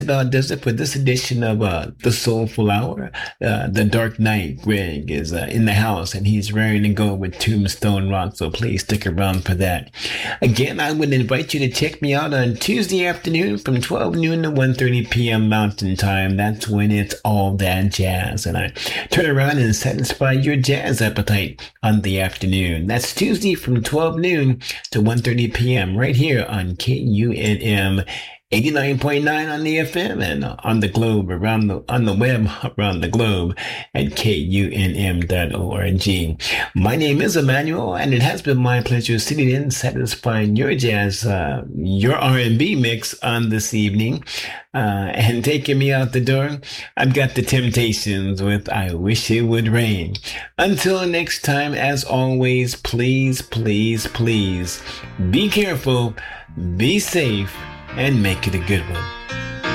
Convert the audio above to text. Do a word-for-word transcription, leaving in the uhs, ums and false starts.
about does it for this edition of uh, the Soulful Hour. Uh, the Dark Knight, Greg, is uh, in the house and he's raring to go with Tombstone Rock, so please stick around for that. Again, I would invite you to check me out on Tuesday afternoon from twelve noon to one thirty p.m. Mountain Time. That's when it's all that jazz, and I turn around and satisfy your jazz appetite on the afternoon. That's Tuesday from twelve noon to one thirty p.m. right here on K U N M eighty-nine point nine on the F M and on the globe around the on the web around the globe at K U N M dot org. My name is Emmanuel, and it has been my pleasure sitting in satisfying your jazz, uh, your R and B mix on this evening, uh, and taking me out the door. I've got the Temptations with "I Wish It Would Rain." Until next time, as always, please, please, please be careful, be safe, and make it a good one.